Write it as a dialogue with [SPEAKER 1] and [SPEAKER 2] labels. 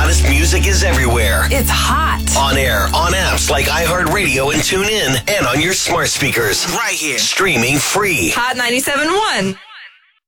[SPEAKER 1] hottest music is everywhere.
[SPEAKER 2] It's hot.
[SPEAKER 1] On air, on apps like iHeartRadio and TuneIn, and on your smart speakers. Right here. Streaming free.
[SPEAKER 2] Hot 97.1.